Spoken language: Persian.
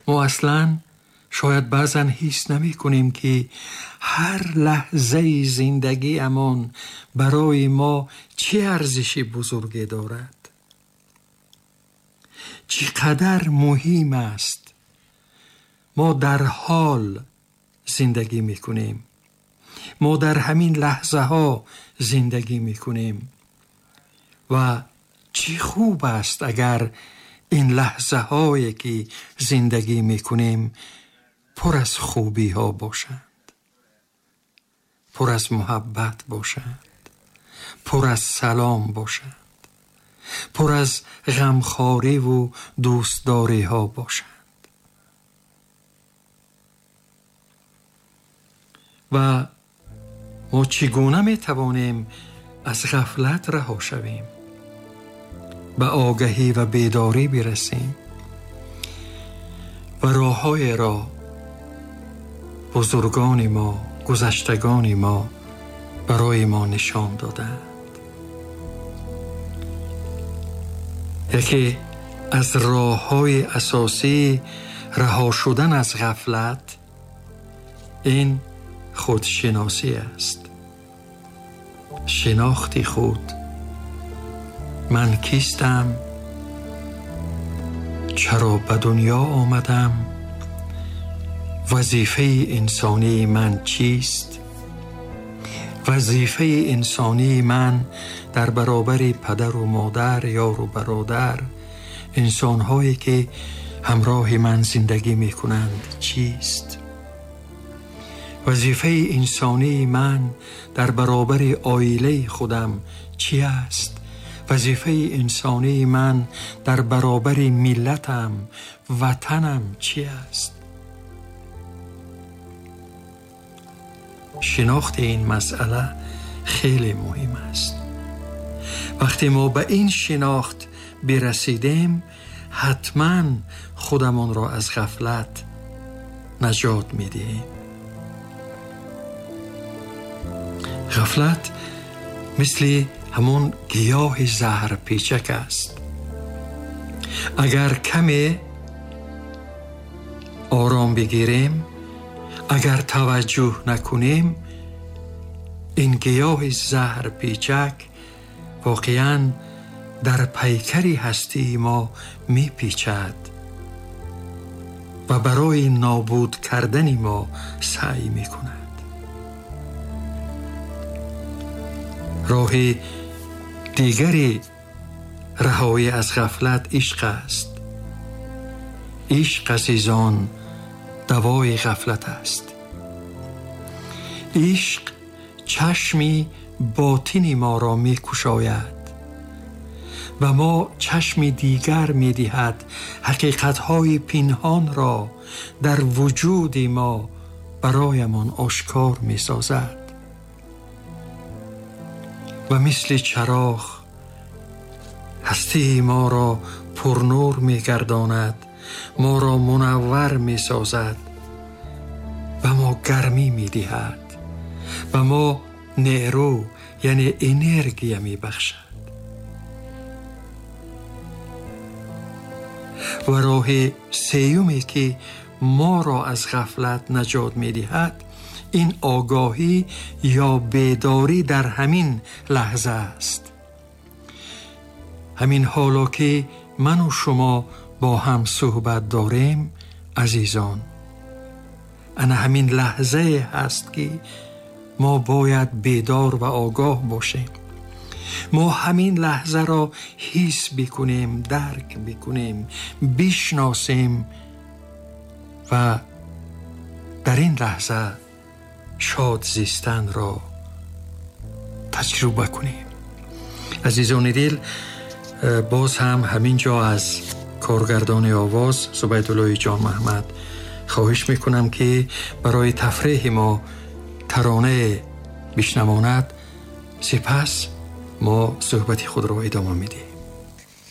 ما اصلاً شاید بعضاً حس نمی کنیم که هر لحظه زندگی امان برای ما چه ارزش بزرگی دارد، چقدر مهم است. ما در حال زندگی می کنیم، ما در همین لحظه ها زندگی می کنیم و چه خوب است اگر این لحظه هایی که زندگی می کنیم پر از خوبی ها باشند، پر از محبت باشند، پر از سلام باشند، پر از غمخواری و دوستداری ها باشند. و ما چگونه می توانیم از غفلت رها شویم، به آگاهی و بیداری برسیم و راه‌های را بزرگان ما، گذشتگان ما برای ما نشان دادند. یکی از راه‌های اساسی رها شدن از غفلت این خودشناسی است. شناخت خود. من کیستم؟ چرا به دنیا آمدم؟ وظیفه انسانی من چیست؟ وظیفه انسانی من در برابر پدر و مادر، یار و برادر، انسان‌هایی که همراه من زندگی می‌کنند چیست؟ وظیفه انسانی من در برابر عائله خودم چی است؟ وظیفه انسانی من در برابر ملتم، وطنم چی است؟ شناخت این مسئله خیلی مهم است. وقتی ما به این شناخت برسیدیم حتما خودمان را از غفلت نجات میدهیم. غفلت مثل همون گیاه زهر پیچک است. اگر کمی آرام بگیریم، اگر توجه نکنیم، این گیاه زهر پیچک واقعاً در پیکری هستی ما می پیچد و برای نابود کردن ما سعی می کند. راه دیگری رهایی از غفلت عشق است. عشق عزیزان دوای غفلت است. عشق چشمی باطنی ما را می کشاید و ما چشمی دیگر می دهد حقیقتهای پنهان را در وجود ما برایمان آشکار می سازد و مثل چراغ هستی ما را پرنور می گرداند، ما را منور می سازد و ما گرمی می دهد و ما نیرو یعنی انرژی می بخشد. و راه سیومی که ما را از غفلت نجات می دهد این آگاهی یا بیداری در همین لحظه است. همین حالا که من و شما با هم صحبت داریم عزیزان، انا همین لحظه هست که ما باید بیدار و آگاه باشیم. ما همین لحظه را حس بکنیم، درک بکنیم، بشناسیم و در این لحظه شاد زیستن را تجربه کنیم. عزیزان دل، باز هم همینجا از کارگردان آواز زبیدالله جان محمد خواهش میکنم که برای تفریح ما ترانه بشنواند، سپس ما صحبت خود را ادامه میدیم.